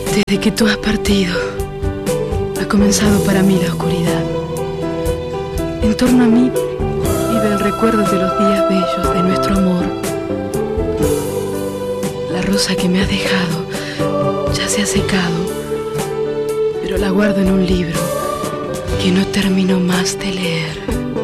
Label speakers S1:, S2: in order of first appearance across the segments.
S1: Desde que tú has partido, ha comenzado para mí la oscuridad. En torno a mí vive el recuerdo de los días bellos de nuestro amor. La rosa que me has dejado ya se ha secado, pero la guardo en un libro que no termino más de leer.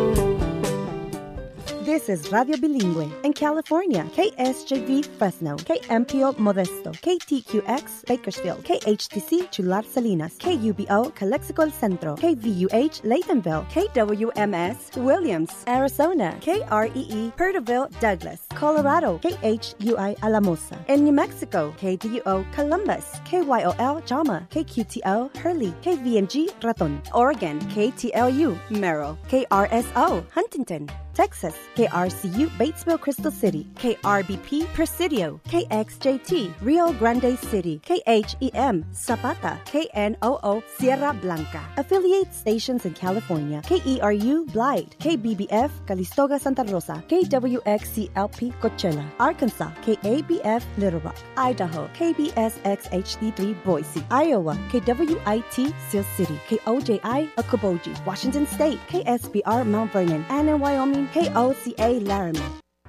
S2: This is Radio Bilingüe in California, KSJV Fresno, KMPO Modesto, KTQX Bakersfield, KHTC Chular Salinas, KUBO Calexico El Centro, KVUH Laytonville, KWMS Williams, Arizona, KREE Perterville Douglas, Colorado, KHUI Alamosa, in New Mexico, KDUO Columbus, KYOL Jama, KQTO Hurley, KVNG Raton, Oregon, KTLU Merrill, KRSO Huntington, Texas, KRCU Batesville Crystal City, KRBP Presidio, KXJT Rio Grande City, KHEM Zapata, KNOO Sierra Blanca. Affiliate stations in California, KERU Blythe, KBBF Calistoga Santa Rosa, KWXCLP Coachella, Arkansas, KABF Little Rock, Idaho, KBSXHD3 Boise, Iowa, KWIT Sioux City, KOJI Okoboji, Washington State, KSBR Mount Vernon, and in Wyoming, KOCA Laramie.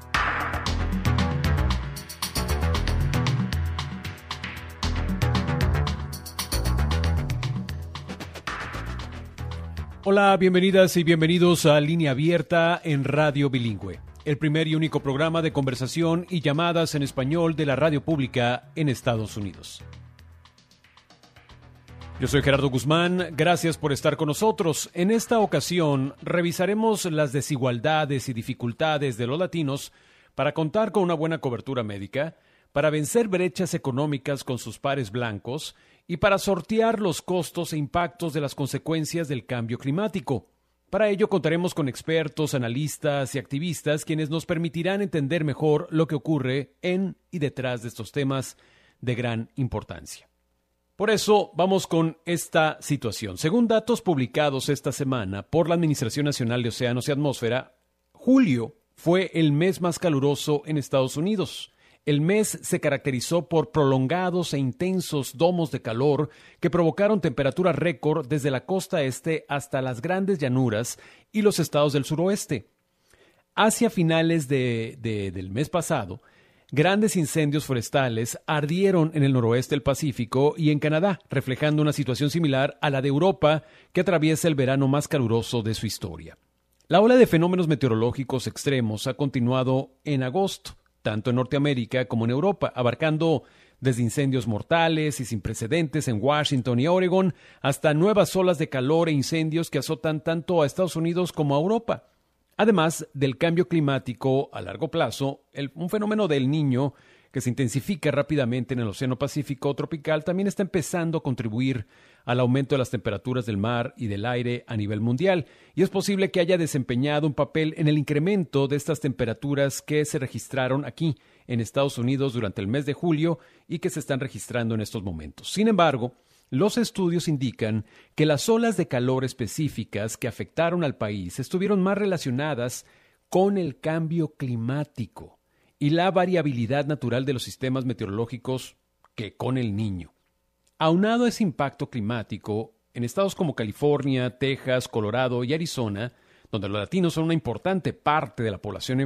S3: Hola, bienvenidas y bienvenidos a Línea Abierta en Radio Bilingüe, el primer y único programa de conversación y llamadas en español de la radio pública en Estados Unidos. Yo soy Gerardo Guzmán, gracias por estar con nosotros. En esta ocasión revisaremos las desigualdades y dificultades de los latinos para contar con una buena cobertura médica, para vencer brechas económicas con sus pares blancos y para sortear los costos e impactos de las consecuencias del cambio climático. Para ello contaremos con expertos, analistas y activistas quienes nos permitirán entender mejor lo que ocurre en y detrás de estos temas de gran importancia. Por eso vamos con esta situación. Según datos publicados esta semana por la Administración Nacional de Océanos y Atmósfera, julio fue el mes más caluroso en Estados Unidos. El mes se caracterizó por prolongados e intensos domos de calor que provocaron temperaturas récord desde la costa este hasta las grandes llanuras y los estados del suroeste. Hacia finales del mes pasado, grandes incendios forestales ardieron en el noroeste del Pacífico y en Canadá, reflejando una situación similar a la de Europa, que atraviesa el verano más caluroso de su historia. La ola de fenómenos meteorológicos extremos ha continuado en agosto, tanto en Norteamérica como en Europa, abarcando desde incendios mortales y sin precedentes en Washington y Oregon, hasta nuevas olas de calor e incendios que azotan tanto a Estados Unidos como a Europa. Además del cambio climático a largo plazo, un fenómeno del Niño que se intensifica rápidamente en el Océano Pacífico tropical también está empezando a contribuir al aumento de las temperaturas del mar y del aire a nivel mundial, y es posible que haya desempeñado un papel en el incremento de estas temperaturas que se registraron aquí en Estados Unidos durante el mes de julio y que se están registrando en estos momentos. Sin embargo, los estudios indican que las olas de calor específicas que afectaron al país estuvieron más relacionadas con el cambio climático y la variabilidad natural de los sistemas meteorológicos que con el Niño. Aunado a ese impacto climático, en estados como California, Texas, Colorado y Arizona, donde los latinos son una importante parte de la población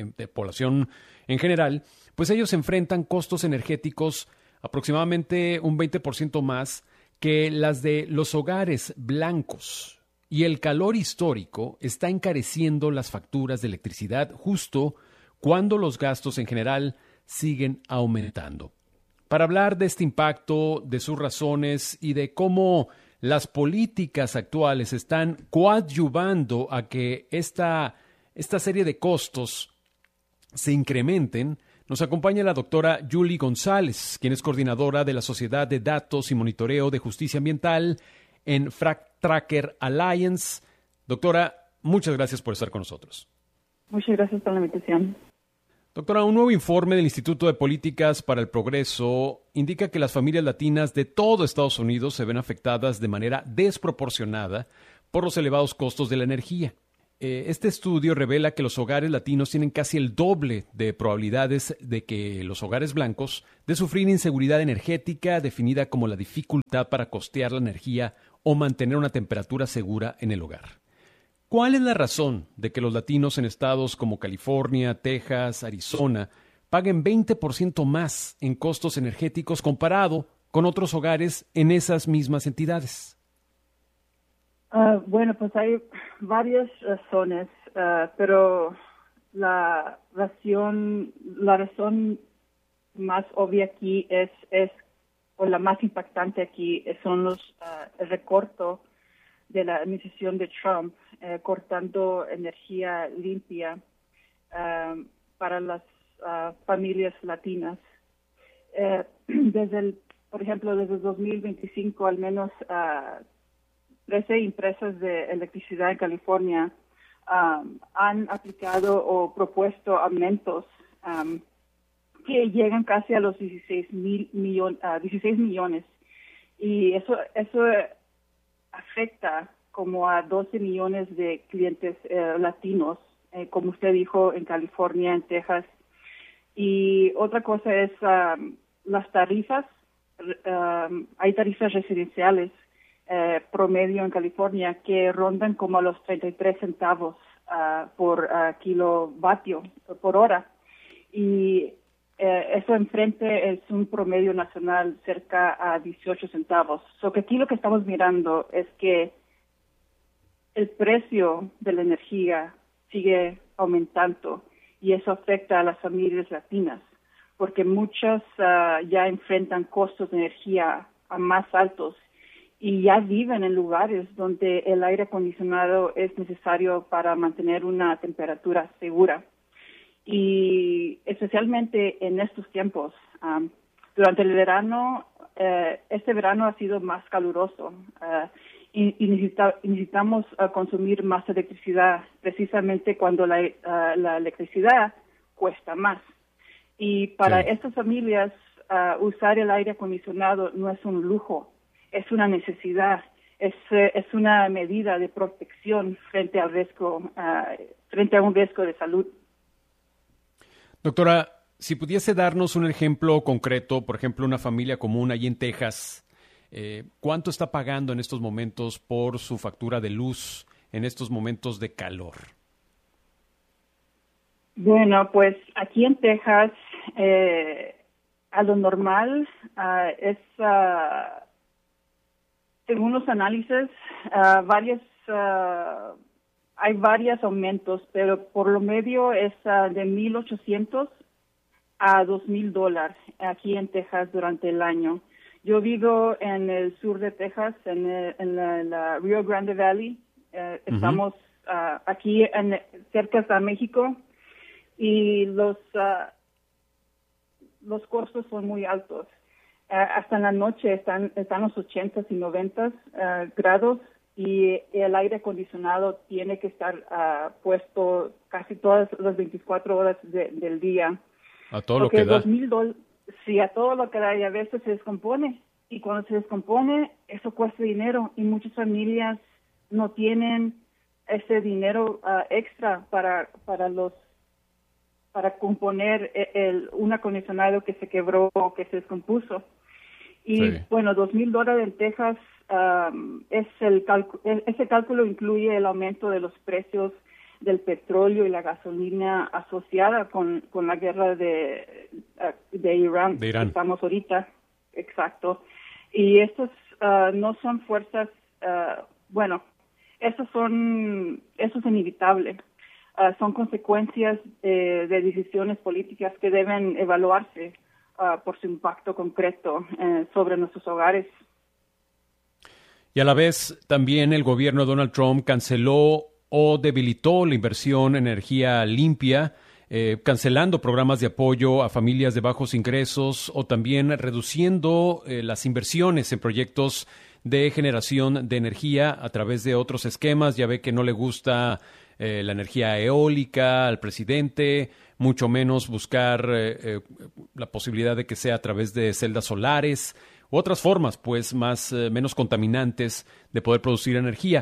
S3: en general, pues ellos enfrentan costos energéticos aproximadamente un 20% más que las de los hogares blancos. Y el calor histórico está encareciendo las facturas de electricidad justo cuando los gastos en general siguen aumentando. Para hablar de este impacto, de sus razones y de cómo las políticas actuales están coadyuvando a que esta serie de costos se incrementen, nos acompaña la doctora Julie González, quien es coordinadora de la Sociedad de Datos y Monitoreo de Justicia Ambiental en Fact Tracker Alliance. Doctora, muchas gracias por estar con nosotros.
S4: Muchas gracias por la invitación.
S3: Doctora, un nuevo informe del Instituto de Políticas para el Progreso indica que las familias latinas de todo Estados Unidos se ven afectadas de manera desproporcionada por los elevados costos de la energía. Este estudio revela que los hogares latinos tienen casi el doble de probabilidades de que los hogares blancos de sufrir inseguridad energética, definida como la dificultad para costear la energía o mantener una temperatura segura en el hogar. ¿Cuál es la razón de que los latinos en estados como California, Texas, Arizona paguen 20% más en costos energéticos comparado con otros hogares en esas mismas entidades?
S4: Bueno, pues hay varias razones, pero la razón más obvia aquí o la más impactante aquí son el recorto de la administración de Trump, cortando energía limpia para las familias latinas. Por ejemplo, desde 2025 al menos 13 empresas de electricidad en California han aplicado o propuesto aumentos que llegan casi a los 16 millones. Y eso afecta como a 12 millones de clientes latinos, como usted dijo, en California, en Texas. Y otra cosa es las tarifas. Hay tarifas residenciales promedio en California que rondan como a los 33 centavos por kilovatio por hora. Y eso enfrente es un promedio nacional cerca a 18 centavos. So que aquí lo que estamos mirando es que el precio de la energía sigue aumentando y eso afecta a las familias latinas porque muchas ya enfrentan costos de energía más altos y ya viven en lugares donde el aire acondicionado es necesario para mantener una temperatura segura. Y especialmente en estos tiempos, durante el verano, este verano ha sido más caluroso y necesitamos consumir más electricidad precisamente cuando la electricidad cuesta más. Y para estas familias, usar el aire acondicionado no es un lujo, es una necesidad, es una medida de protección frente a un riesgo de salud.
S3: Doctora, si pudiese darnos un ejemplo concreto, por ejemplo, una familia común allí en Texas, ¿cuánto está pagando en estos momentos por su factura de luz en estos momentos de calor?
S4: Bueno, pues aquí en Texas, a lo normal es, según los análisis, hay varios aumentos, pero por lo medio es de $1,800 a $2,000 aquí en Texas durante el año. Yo vivo en el sur de Texas, en la Rio Grande Valley. Estamos aquí cerca de México y los costos son muy altos. Hasta en la noche están los 80 y 90 grados. Y el aire acondicionado tiene que estar puesto casi todas las 24 horas del día.
S3: A todo lo que da.
S4: Sí, a todo lo que da y a veces se descompone. Y cuando se descompone, eso cuesta dinero y muchas familias no tienen ese dinero extra para componer un acondicionado que se quebró o que se descompuso. Y bueno, $2,000 en Texas, ese cálculo incluye el aumento de los precios del petróleo y la gasolina asociada con la guerra de Irán. Que estamos ahorita. Exacto. Y estos no son fuerzas, eso es inevitable. Son consecuencias de decisiones políticas que deben evaluarse por su impacto concreto sobre nuestros hogares.
S3: Y a la vez, también el gobierno de Donald Trump canceló o debilitó la inversión en energía limpia, cancelando programas de apoyo a familias de bajos ingresos o también reduciendo las inversiones en proyectos de generación de energía a través de otros esquemas. Ya ve que no le gusta la energía eólica al presidente, mucho menos buscar la posibilidad de que sea a través de celdas solares u otras formas, pues, menos contaminantes de poder producir energía.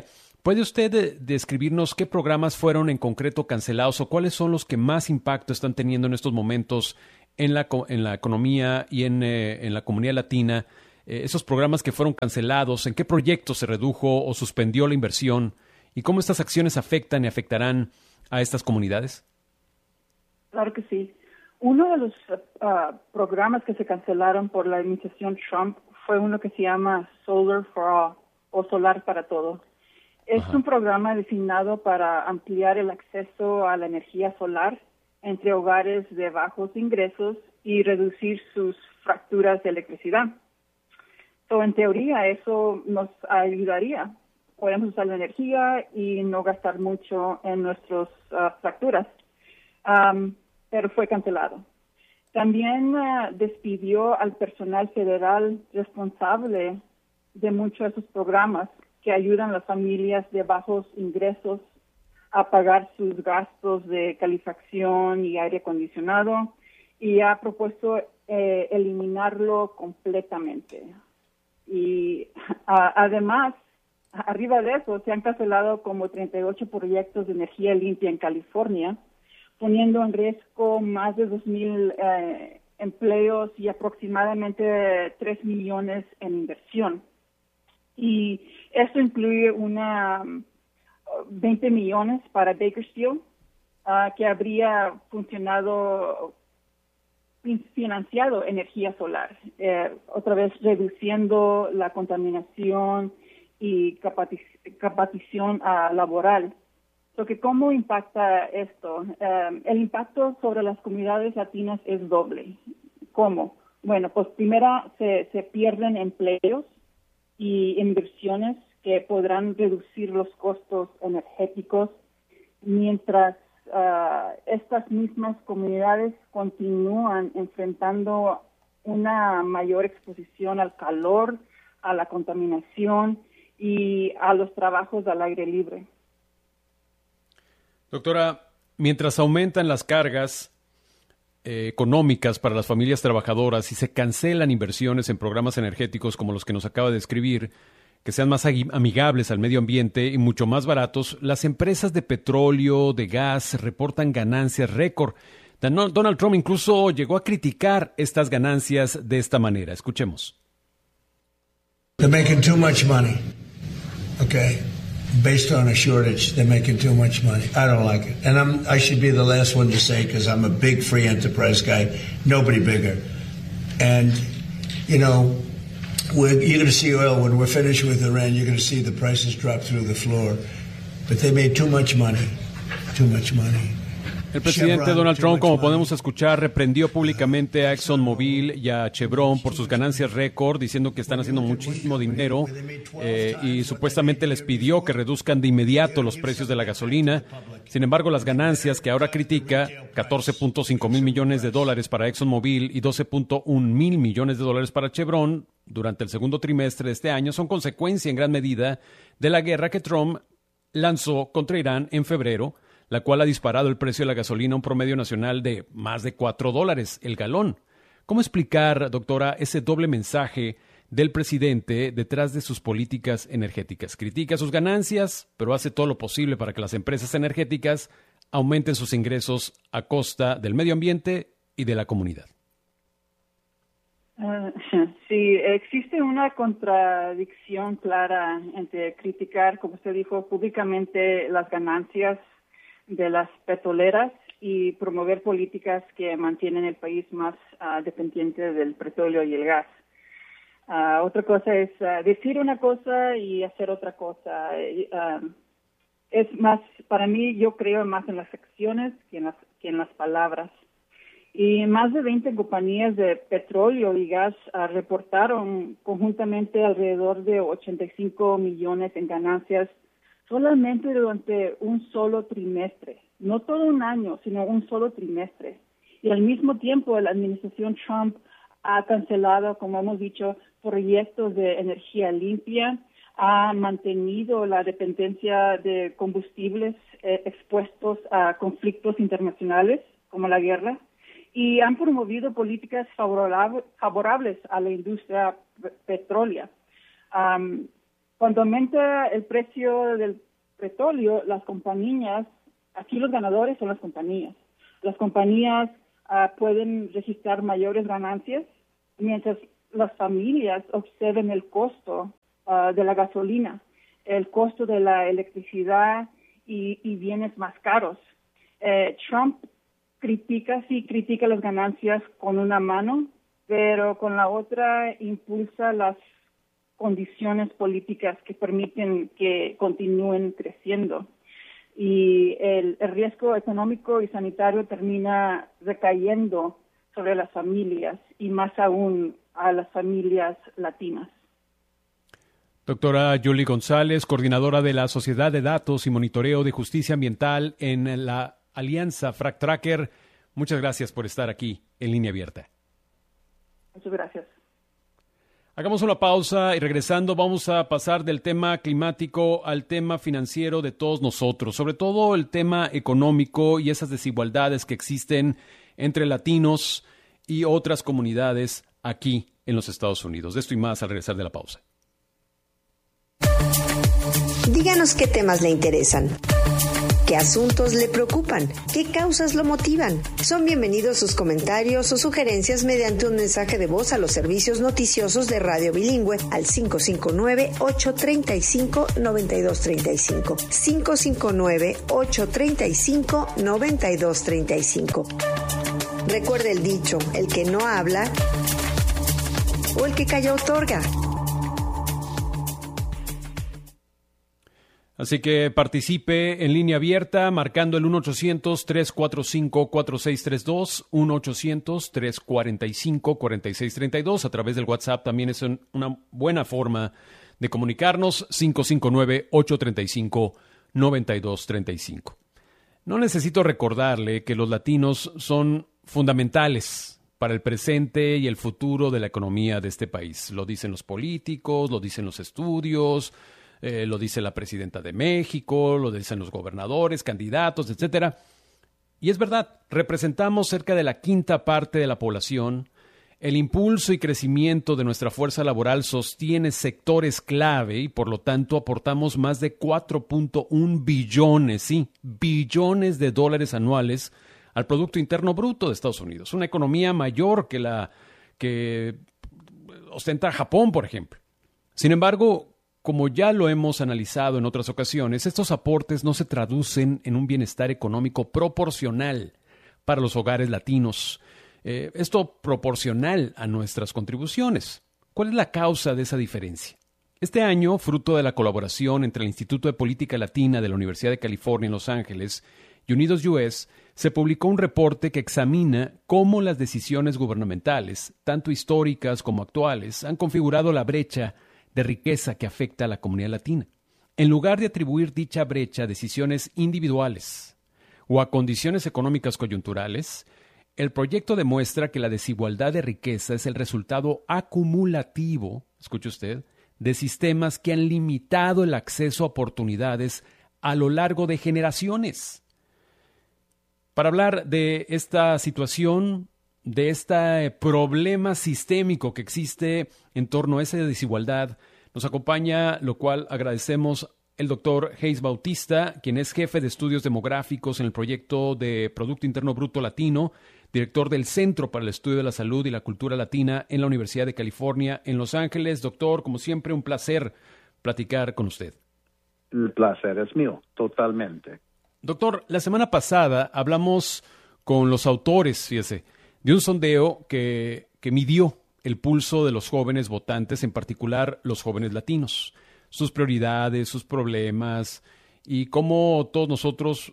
S3: ¿Puede usted describirnos qué programas fueron en concreto cancelados o cuáles son los que más impacto están teniendo en estos momentos en la economía y en la comunidad latina? Esos programas que fueron cancelados, ¿en qué proyectos se redujo o suspendió la inversión? ¿Y cómo estas acciones afectan y afectarán a estas comunidades?
S4: Claro que sí. Uno de los programas que se cancelaron por la administración Trump fue uno que se llama Solar for All, o Solar para Todo. Es un programa diseñado para ampliar el acceso a la energía solar entre hogares de bajos ingresos y reducir sus fracturas de electricidad. En teoría, eso nos ayudaría. Podemos usar la energía y no gastar mucho en nuestras fracturas, pero fue cancelado. También despidió al personal federal responsable de muchos de esos programas que ayudan a las familias de bajos ingresos a pagar sus gastos de calefacción y aire acondicionado, y ha propuesto eliminarlo completamente. Y además, arriba de eso, se han cancelado como 38 proyectos de energía limpia en California, poniendo en riesgo más de 2,000 empleos y aproximadamente 3 millones en inversión. Y esto incluye 20 millones para Bakersfield, que habría financiado energía solar, otra vez reduciendo la contaminación y capacitación laboral. ¿Cómo impacta esto? El impacto sobre las comunidades latinas es doble. ¿Cómo? Bueno, pues primero se pierden empleos y inversiones que podrán reducir los costos energéticos, mientras estas mismas comunidades continúan enfrentando una mayor exposición al calor, a la contaminación y a los trabajos al aire libre.
S3: Doctora, mientras aumentan las cargas económicas para las familias trabajadoras y se cancelan inversiones en programas energéticos como los que nos acaba de describir, que sean más amigables al medio ambiente y mucho más baratos, las empresas de petróleo, de gas, reportan ganancias récord. Donald Trump incluso llegó a criticar estas ganancias de esta manera. Escuchemos.
S5: They're making too much money, okay? Based on a shortage, they're making too much money. I don't like it. And I should be the last one to say, because I'm a big free enterprise guy, nobody bigger. And, you know, you're going to see oil, when we're finished with Iran, you're going to see the prices drop through the floor. But they made too much money, too much money.
S3: El presidente Donald Trump, como podemos escuchar, reprendió públicamente a ExxonMobil y a Chevron por sus ganancias récord, diciendo que están haciendo muchísimo dinero y supuestamente les pidió que reduzcan de inmediato los precios de la gasolina. Sin embargo, las ganancias que ahora critica, $14.5 mil millones para ExxonMobil y $12.1 mil millones para Chevron durante el segundo trimestre de este año, son consecuencia en gran medida de la guerra que Trump lanzó contra Irán en febrero, la cual ha disparado el precio de la gasolina a un promedio nacional de más de $4 el galón. ¿Cómo explicar, doctora, ese doble mensaje del presidente detrás de sus políticas energéticas? Critica sus ganancias, pero hace todo lo posible para que las empresas energéticas aumenten sus ingresos a costa del medio ambiente y de la comunidad.
S4: Sí, existe una contradicción clara entre criticar, como usted dijo, públicamente las ganancias de las petroleras y promover políticas que mantienen el país más dependiente del petróleo y el gas. Otra cosa es decir una cosa y hacer otra cosa. Es más, para mí, yo creo más en las acciones que en las palabras. Y más de 20 compañías de petróleo y gas reportaron conjuntamente alrededor de 85 millones en ganancias solamente durante un solo trimestre, no todo un año, sino un solo trimestre. Y al mismo tiempo, la administración Trump ha cancelado, como hemos dicho, proyectos de energía limpia, ha mantenido la dependencia de combustibles expuestos a conflictos internacionales, como la guerra, y han promovido políticas favorables a la industria petrolera. Cuando aumenta el precio del petróleo, las compañías, aquí los ganadores son las compañías. Las compañías pueden registrar mayores ganancias mientras las familias observen el costo de la gasolina, el costo de la electricidad y bienes más caros. Trump critica las ganancias con una mano, pero con la otra impulsa las condiciones políticas que permiten que continúen creciendo. Y el riesgo económico y sanitario termina recayendo sobre las familias y más aún a las familias latinas.
S3: Doctora Julie González, coordinadora de la Sociedad de Datos y Monitoreo de Justicia Ambiental en la Alianza Frac Tracker, muchas gracias por estar aquí en Línea Abierta.
S4: Muchas gracias.
S3: Hagamos una pausa y regresando vamos a pasar del tema climático al tema financiero de todos nosotros, sobre todo el tema económico y esas desigualdades que existen entre latinos y otras comunidades aquí en los Estados Unidos. De esto y más al regresar de la pausa.
S6: Díganos qué temas le interesan, qué asuntos le preocupan, qué causas lo motivan. Son bienvenidos sus comentarios o sugerencias mediante un mensaje de voz a los servicios noticiosos de Radio Bilingüe al 559-835-9235. 559-835-9235. Recuerde el dicho, el que no habla o el que calla otorga.
S3: Así que participe en Línea Abierta marcando el 1-800-345-4632, 1-800-345-4632. A través del WhatsApp también es una buena forma de comunicarnos, 559-835-9235. No necesito recordarle que los latinos son fundamentales para el presente y el futuro de la economía de este país. Lo dicen los políticos, lo dicen los estudios, lo dice la presidenta de México, lo dicen los gobernadores, candidatos, etcétera. Y es verdad, representamos cerca de la quinta parte de la población. El impulso y crecimiento de nuestra fuerza laboral sostiene sectores clave y por lo tanto aportamos más de 4.1 billones de dólares anuales al Producto Interno Bruto de Estados Unidos. Una economía mayor que la que ostenta Japón, por ejemplo. Sin embargo, como ya lo hemos analizado en otras ocasiones, estos aportes no se traducen en un bienestar económico proporcional para los hogares latinos. Esto proporcional a nuestras contribuciones. ¿Cuál es la causa de esa diferencia? Este año, fruto de la colaboración entre el Instituto de Política Latina de la Universidad de California en Los Ángeles y Unidos US, se publicó un reporte que examina cómo las decisiones gubernamentales, tanto históricas como actuales, han configurado la brecha de riqueza que afecta a la comunidad latina. En lugar de atribuir dicha brecha a decisiones individuales o a condiciones económicas coyunturales, el proyecto demuestra que la desigualdad de riqueza es el resultado acumulativo, escuche usted, de sistemas que han limitado el acceso a oportunidades a lo largo de generaciones. Para hablar de esta situación, de este problema sistémico que existe en torno a esa desigualdad, nos acompaña, lo cual agradecemos, el doctor Hayes Bautista, quien es jefe de estudios demográficos en el proyecto de Producto Interno Bruto Latino, director del Centro para el Estudio de la Salud y la Cultura Latina en la Universidad de California en Los Ángeles. Doctor, como siempre, un placer platicar con usted.
S7: El placer es mío, totalmente.
S3: Doctor, la semana pasada hablamos con los autores, fíjese, de un sondeo que midió el pulso de los jóvenes votantes, en particular los jóvenes latinos, sus prioridades, sus problemas y cómo todos nosotros,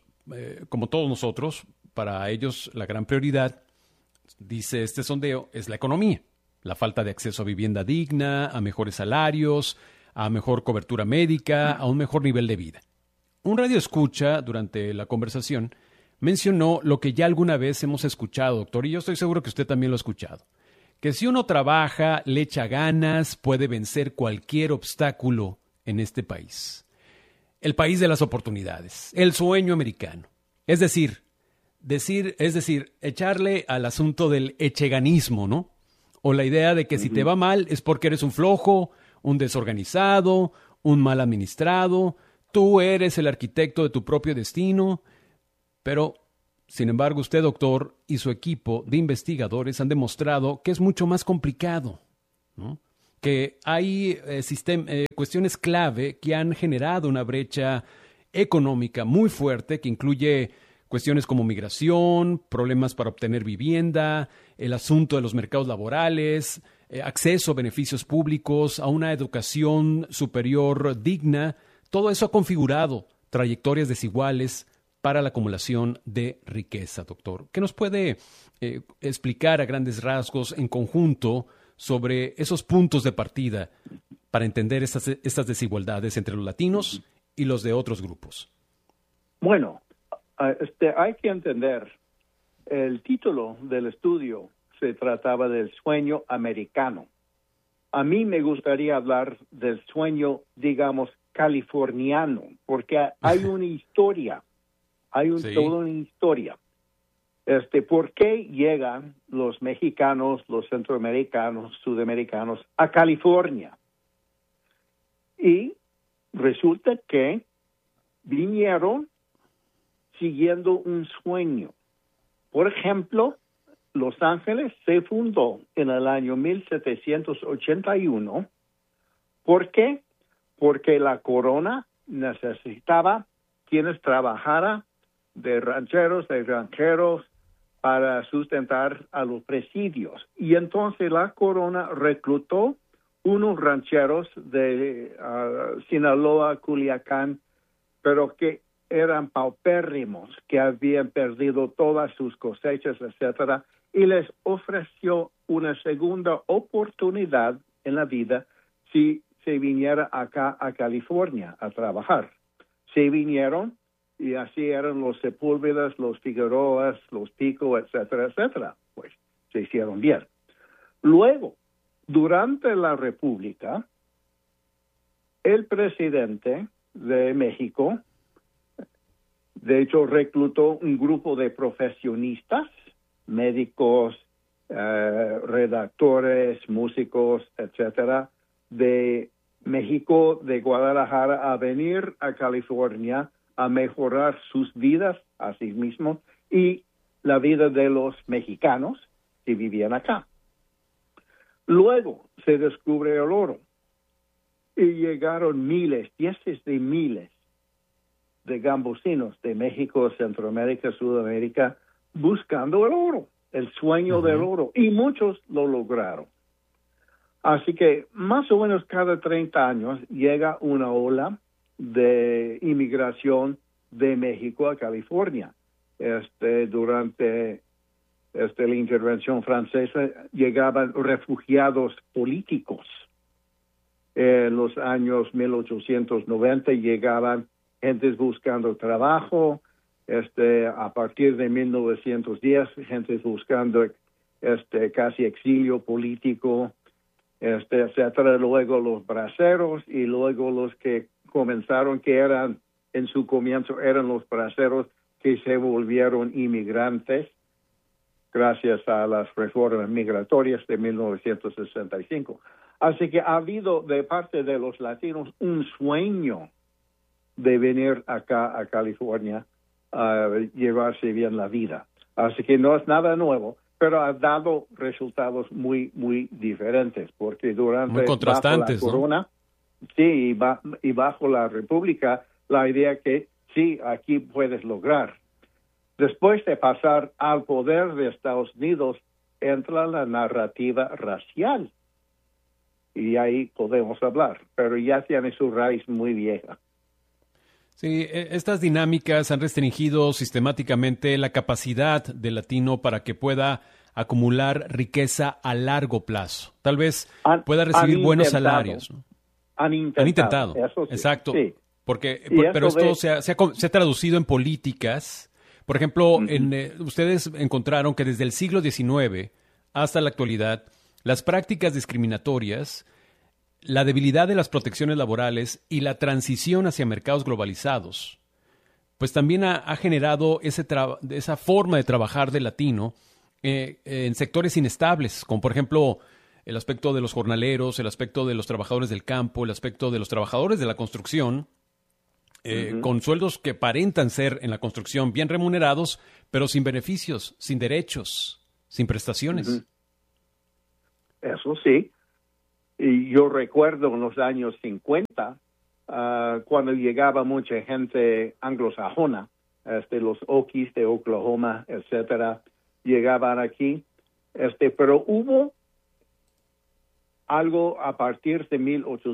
S3: para ellos la gran prioridad, dice este sondeo, es la economía, la falta de acceso a vivienda digna, a mejores salarios, a mejor cobertura médica, a un mejor nivel de vida. Un radioescucha durante la conversación mencionó lo que ya alguna vez hemos escuchado, doctor, y yo estoy seguro que usted también lo ha escuchado, que si uno trabaja, le echa ganas, puede vencer cualquier obstáculo en este país. El país de las oportunidades, el sueño americano. Es decir, echarle al asunto del echeganismo, ¿no? O la idea de que si te va mal es porque eres un flojo, un desorganizado, un mal administrado. tú eres el arquitecto de tu propio destino, pero, sin embargo, usted, doctor, y su equipo de investigadores han demostrado que es mucho más complicado, ¿no? Que hay cuestiones clave que han generado una brecha económica muy fuerte que incluye cuestiones como migración, problemas para obtener vivienda, el asunto de los mercados laborales, acceso a beneficios públicos, a una educación superior digna. Todo eso ha configurado trayectorias desiguales para la acumulación de riqueza, doctor. ¿Qué nos puede explicar a grandes rasgos en conjunto sobre esos puntos de partida para entender estas desigualdades entre los latinos y los de otros grupos?
S7: Bueno, hay que entender, el título del estudio se trataba del sueño americano. A mí me gustaría hablar del sueño, digamos, californiano, porque hay una historia, toda una historia. ¿Por qué llegan los mexicanos, los centroamericanos, sudamericanos a California? Y resulta que vinieron siguiendo un sueño. Por ejemplo, Los Ángeles se fundó en el año 1781. ¿Por qué? Porque la corona necesitaba quienes trabajaran de rancheros, de granjeros, para sustentar a los presidios. Y entonces la corona reclutó unos rancheros de Sinaloa, Culiacán, pero que eran paupérrimos, que habían perdido todas sus cosechas, etcétera, y les ofreció una segunda oportunidad en la vida si se viniera acá a California a trabajar. Se vinieron y así eran los Sepúlvedas, los Figueroas, los Pico, etcétera, etcétera. Pues se hicieron bien. Luego, durante la República, el presidente de México, de hecho, reclutó un grupo de profesionistas, médicos, redactores, músicos, etcétera, de México, de Guadalajara, a venir a California a mejorar sus vidas a sí mismos y la vida de los mexicanos que vivían acá. Luego se descubre el oro y llegaron miles, diez de miles de gambusinos de México, Centroamérica, Sudamérica, buscando el oro, el sueño del oro, y muchos lo lograron. Así que más o menos cada 30 años llega una ola de inmigración de México a California. Durante la intervención francesa llegaban refugiados políticos. En los años 1890 llegaban gentes buscando trabajo. A partir de 1910, gentes buscando casi exilio político, etcétera. Luego los braceros y luego los que comenzaron, que eran en su comienzo eran los braceros que se volvieron inmigrantes gracias a las reformas migratorias de 1965. Así que ha habido de parte de los latinos un sueño de venir acá a California a llevarse bien la vida. Así que no es nada nuevo, pero ha dado resultados muy, muy diferentes, porque durante
S3: muy contrastantes,
S7: bajo la corona, ¿no? Sí, y bajo la República, la idea que sí, aquí puedes lograr. Después de pasar al poder de Estados Unidos, entra la narrativa racial. Y ahí podemos hablar, pero ya tiene su raíz muy vieja.
S3: Sí, estas dinámicas han restringido sistemáticamente la capacidad del latino para que pueda acumular riqueza a largo plazo. Tal vez pueda recibir buenos salarios, ¿no? Han intentado. Eso sí, exacto. Sí. Pero esto se ha traducido en políticas. Por ejemplo, ustedes encontraron que desde el siglo XIX hasta la actualidad, las prácticas discriminatorias, la debilidad de las protecciones laborales y la transición hacia mercados globalizados, pues también ha generado esa forma de trabajar del latino en sectores inestables, como por ejemplo el aspecto de los jornaleros, el aspecto de los trabajadores del campo, el aspecto de los trabajadores de la construcción, con sueldos que aparentan ser en la construcción bien remunerados, pero sin beneficios, sin derechos, sin prestaciones.
S7: Eso sí. Y yo recuerdo en los años 50, cuando llegaba mucha gente anglosajona, los Okies de Oklahoma, etcétera, llegaban aquí, pero hubo algo a partir de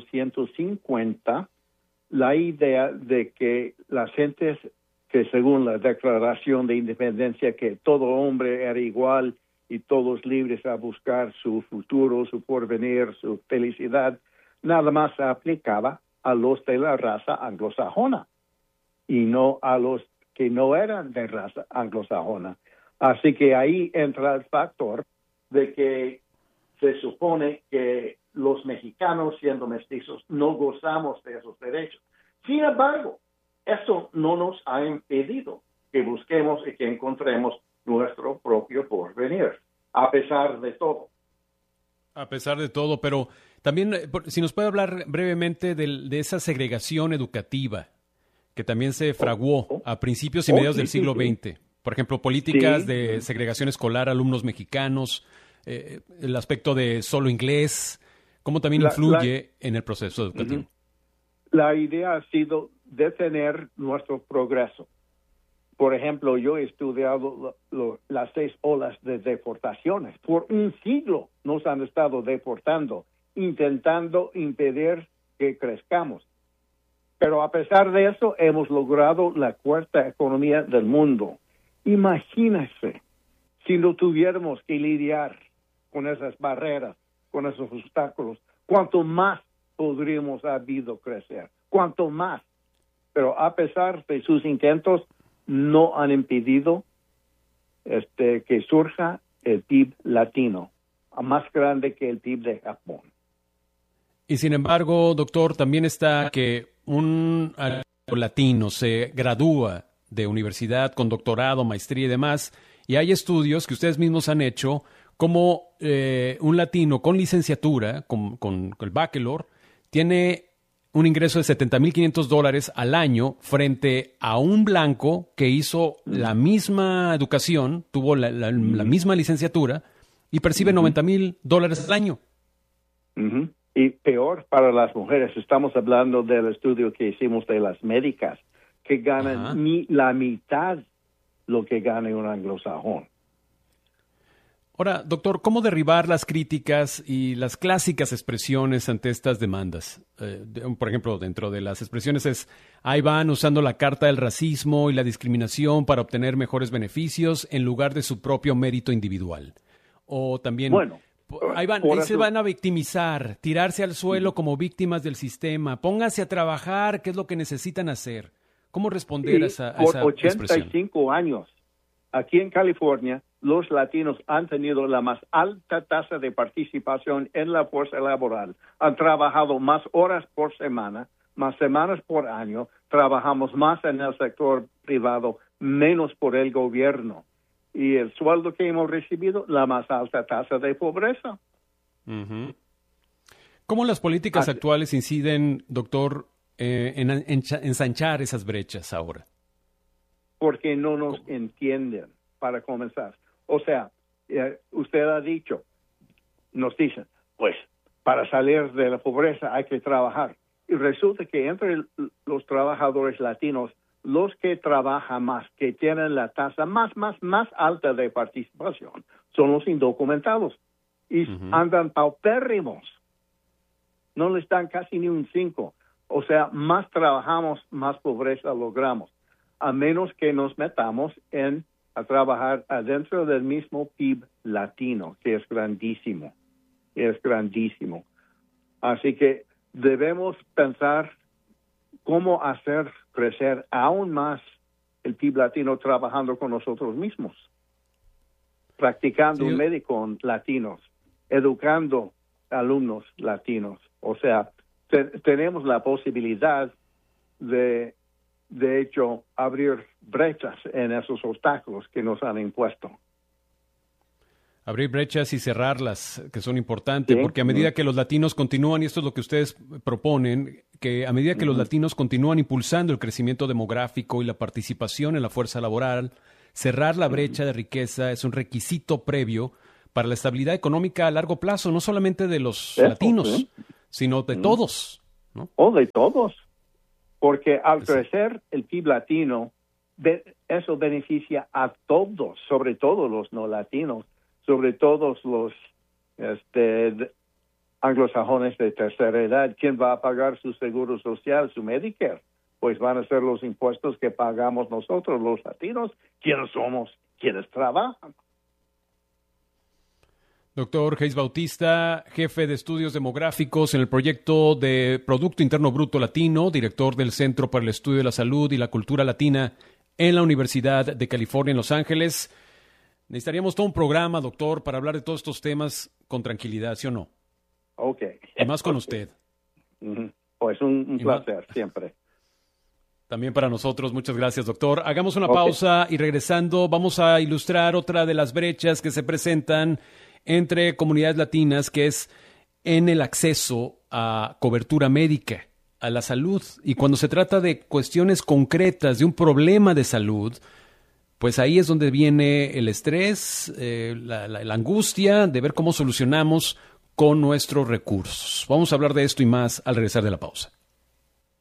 S7: 1850, la idea de que las gentes que según la Declaración de Independencia, que todo hombre era igual y todos libres a buscar su futuro, su porvenir, su felicidad, nada más se aplicaba a los de la raza anglosajona y no a los que no eran de raza anglosajona. Así que ahí entra el factor de que se supone que los mexicanos, siendo mestizos, no gozamos de esos derechos. Sin embargo, eso no nos ha impedido que busquemos y que encontremos nuestro propio porvenir, a pesar de todo.
S3: A pesar de todo, pero también, si nos puede hablar brevemente de esa segregación educativa que también se fraguó a principios y mediados del siglo XX. Por ejemplo, políticas de segregación escolar, alumnos mexicanos, el aspecto de solo inglés, cómo también influye en el proceso educativo.
S7: La idea ha sido detener nuestro progreso. Por ejemplo, yo he estudiado las 6 olas de deportaciones. Por un siglo nos han estado deportando, intentando impedir que crezcamos. Pero a pesar de eso, hemos logrado la 4ª economía del mundo. Imagínense si no tuviéramos que lidiar con esas barreras, con esos obstáculos, cuánto más podríamos haber crecer, cuánto más. Pero a pesar de sus intentos, no han impedido que surja el PIB latino, más grande que el PIB de Japón.
S3: Y sin embargo, doctor, también está que un latino se gradúa de universidad con doctorado, maestría y demás, y hay estudios que ustedes mismos han hecho como un latino con licenciatura, con el bachelor, tiene un ingreso de $70,500 al año frente a un blanco que hizo la misma educación, tuvo la misma licenciatura y percibe $90,000 al año.
S7: Y peor para las mujeres, estamos hablando del estudio que hicimos de las médicas, que ganan ni la mitad lo que gana un anglosajón.
S3: Ahora, doctor, ¿cómo derribar las críticas y las clásicas expresiones ante estas demandas? Por ejemplo, dentro de las expresiones ahí van usando la carta del racismo y la discriminación para obtener mejores beneficios en lugar de su propio mérito individual. O también, ahí se van a victimizar, tirarse al suelo como víctimas del sistema, pónganse a trabajar, ¿qué es lo que necesitan hacer? ¿Cómo responder a esa expresión?
S7: Por 85 años, aquí en California, los latinos han tenido la más alta tasa de participación en la fuerza laboral. Han trabajado más horas por semana, más semanas por año. Trabajamos más en el sector privado, menos por el gobierno. Y el sueldo que hemos recibido, la más alta tasa de pobreza.
S3: ¿Cómo las políticas actuales inciden, doctor, en ensanchar esas brechas ahora?
S7: Porque no nos entienden, para comenzar. O sea, usted ha dicho, nos dicen, pues, para salir de la pobreza hay que trabajar. Y resulta que entre los trabajadores latinos, los que trabajan más, que tienen la tasa más alta de participación, son los indocumentados. Y andan paupérrimos. No les dan casi ni un 5. O sea, más trabajamos, más pobreza logramos. A menos que nos metamos a trabajar adentro del mismo PIB latino, que es grandísimo. Así que debemos pensar cómo hacer crecer aún más el PIB latino trabajando con nosotros mismos, practicando un médico con latinos, educando alumnos latinos. O sea, tenemos la posibilidad de hecho, abrir brechas en esos obstáculos que nos han impuesto.
S3: Abrir brechas y cerrarlas, que son importantes,
S7: Sí.
S3: porque a medida que los latinos continúan, y esto es lo que ustedes proponen, que a medida que los latinos continúan impulsando el crecimiento demográfico y la participación en la fuerza laboral, cerrar la brecha de riqueza es un requisito previo para la estabilidad económica a largo plazo, no solamente de los latinos,
S7: sí.
S3: sino de todos, ¿no?
S7: O de todos, porque al crecer el PIB latino, eso beneficia a todos, sobre todo los no latinos, sobre todos los anglosajones de tercera edad. ¿Quién va a pagar su seguro social, su Medicare? Pues van a ser los impuestos que pagamos nosotros, los latinos, quienes somos, quienes trabajan.
S3: Doctor Geis Bautista, jefe de estudios demográficos en el proyecto de Producto Interno Bruto Latino, director del Centro para el Estudio de la Salud y la Cultura Latina en la Universidad de California en Los Ángeles. Necesitaríamos todo un programa, doctor, para hablar de todos estos temas con tranquilidad, ¿sí o no?
S7: Ok.
S3: Y más con usted.
S7: Pues un placer, siempre.
S3: También para nosotros, muchas gracias, doctor. Hagamos una pausa y regresando vamos a ilustrar otra de las brechas que se presentan entre comunidades latinas, que es en el acceso a cobertura médica, a la salud. Y cuando se trata de cuestiones concretas, de un problema de salud, pues ahí es donde viene el estrés, la angustia de ver cómo solucionamos con nuestros recursos. Vamos a hablar de esto y más al regresar de la pausa.